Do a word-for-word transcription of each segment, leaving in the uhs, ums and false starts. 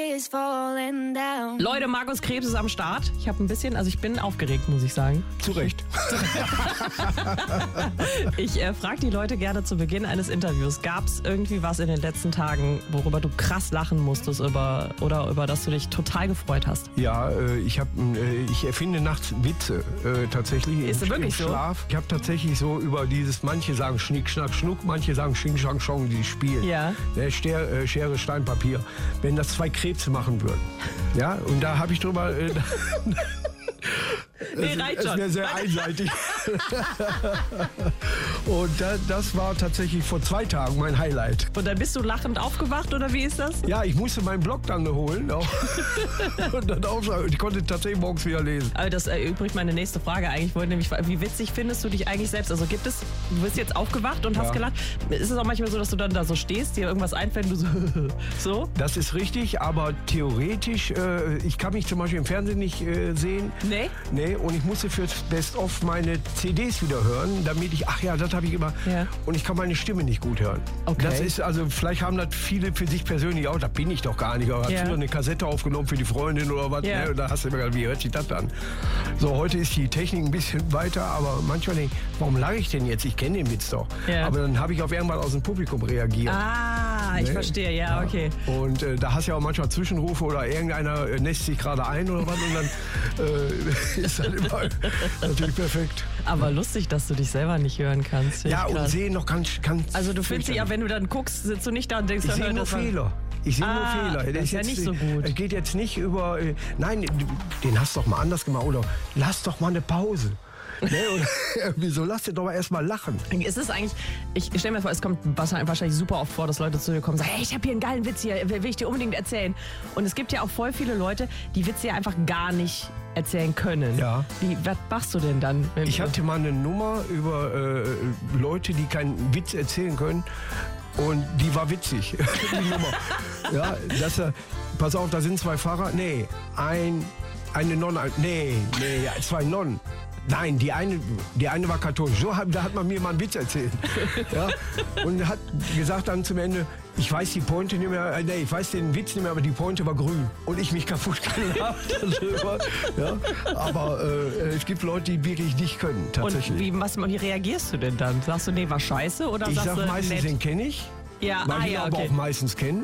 Leute, Markus Krebs ist am Start. Ich habe ein bisschen, also ich bin aufgeregt, muss ich sagen. Zu Recht. Ich äh, frage die Leute gerne zu Beginn eines Interviews. Gab es irgendwie was in den letzten Tagen, worüber du krass lachen musstest über, oder über das du dich total gefreut hast? Ja, äh, ich, hab, äh, ich erfinde nachts Witze äh, tatsächlich ist im, wirklich im Schlaf. So? Ich habe tatsächlich so über dieses, manche sagen Schnick, Schnack, Schnuck, manche sagen Sching, Schang, Schong, die spielen. Ja. Der Ster, äh, Schere, Stein, Papier. Wenn das zwei Krebse machen würden. Ja, und da habe ich drüber... Äh, Nee, reicht schon. Es wäre sehr einseitig. Und da, das war tatsächlich vor zwei Tagen mein Highlight. Und dann bist du lachend aufgewacht, oder wie ist das? Ja, ich musste meinen Blog dann holen. Auch. Und dann aufschreiben. Ich konnte tatsächlich morgens wieder lesen. Aber das erübrigt meine nächste Frage eigentlich. Ich wollte nämlich, wie witzig findest du dich eigentlich selbst? Also gibt es, du bist jetzt aufgewacht und hast Ja. gelacht. Ist es auch manchmal so, dass du dann da so stehst, dir irgendwas einfällt und du so, so? Das ist richtig, aber theoretisch, äh, ich kann mich zum Beispiel im Fernsehen nicht äh, sehen. Nee? Nee, und ich musste fürs Best-of meine C Ds wieder hören, damit ich, ach ja, das habe ich immer, Ja. und ich kann meine Stimme nicht gut hören. Okay. Das ist, also vielleicht haben das viele für sich persönlich auch, da bin ich doch gar nicht, aber Ja. hast du eine Kassette aufgenommen für die Freundin oder was, Ja. ne? Und da hast du immer gedacht, wie hört sich das an? So, heute ist die Technik ein bisschen weiter, aber manchmal denke ich, warum lache ich denn jetzt? Ich kenne den Witz doch. Ja. Aber dann habe ich auf irgendwann aus dem Publikum reagiert. Ah, ich Ne? verstehe, ja, okay. Und äh, da hast du ja auch manchmal Zwischenrufe oder irgendeiner äh, nässt sich gerade ein oder was und dann äh, ist das immer natürlich perfekt. Aber lustig, dass du dich selber nicht hören kannst. Finde Ja, ich und krass. sehen noch ganz, ganz... Also du findest ja, wenn du dann guckst, sitzt du nicht da und denkst, Ich hör, sehe nur das war- Fehler. Ich sehe Ah, nur Fehler. das ist ja jetzt, nicht so gut. Es geht jetzt nicht über... äh, Nein, den hast du doch mal anders gemacht. Oder lass doch mal eine Pause. Ne? Oder, wieso lass dir doch mal erst mal lachen? Ist es eigentlich, ich stelle mir vor, es kommt wahrscheinlich super oft vor, dass Leute zu dir kommen und sagen, hey, ich habe hier einen geilen Witz hier, will ich dir unbedingt erzählen. Und es gibt ja auch voll viele Leute, die Witze ja einfach gar nicht erzählen können. Ja. Wie, was machst du denn dann? wenn Ich du- hatte mal eine Nummer über äh, Leute, die keinen Witz erzählen können. Und die war witzig, die Nummer. Ja, dass er, pass auf, da sind zwei Fahrer. Nee, ein, eine Nonne. Nee, nee, ja, zwei Nonnen. Nein, die eine, die eine war katholisch. So, hat- da hat man mir mal einen Witz erzählt. Ja, und hat gesagt dann zum Ende, ich weiß die Pointe nicht mehr, äh, nee, ich weiß den Witz nicht mehr, aber die Pointe war grün. Und ich mich kaputt gelacht darüber. Ja, aber äh, es gibt Leute, die wirklich nicht können, tatsächlich. Und wie, was, wie reagierst du denn dann? Sagst du, nee, war scheiße? Oder Ich sagst sag du, meistens, nett? den kenne ich. Ja, Weil ah, ich ihn ja, aber okay. auch meistens kennen.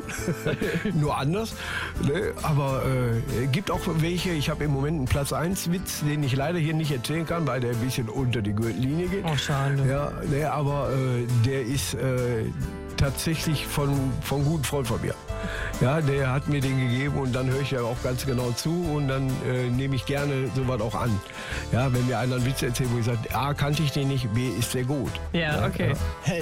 Nur anders. Ne? Aber äh, gibt auch welche, ich habe im Moment einen Platz eins Witz, den ich leider hier nicht erzählen kann, weil der ein bisschen unter die Gürtellinie geht. Oh, schade. Ja, ne, aber äh, der ist äh, tatsächlich von, von einem guten Freund von mir. Ja, der hat mir den gegeben und dann höre ich ja auch ganz genau zu und dann äh, nehme ich gerne sowas auch an. Ja, wenn mir einer einen Witz erzählt, wo ich sage, A, kannte ich den nicht, B, ist der gut. Ja, okay. Ja.